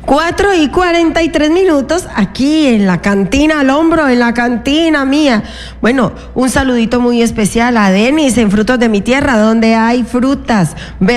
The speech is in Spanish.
4:43, aquí en la cantina al hombro, en la cantina mía. Bueno, un saludito muy especial a Denis en Frutos de mi Tierra, donde hay frutas,